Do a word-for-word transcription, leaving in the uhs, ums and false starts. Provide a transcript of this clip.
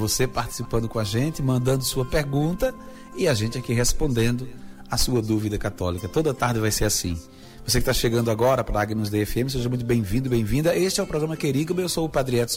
você participando com a gente, mandando sua pergunta e a gente aqui respondendo a sua dúvida católica. Toda tarde vai ser assim. Você que está chegando agora para a Agnus Dei F M, seja muito bem-vindo, bem-vinda. Este é o programa Querigma, eu sou o Padre Edson